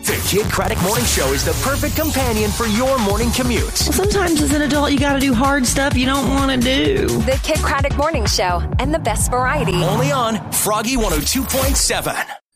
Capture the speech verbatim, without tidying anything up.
The Kid Craddock Morning Show is the perfect companion for your morning commute. Well, sometimes as an adult, you got to do hard stuff you don't want to do. The Kid Craddock Morning Show and the best variety. Only on Froggy one oh two point seven.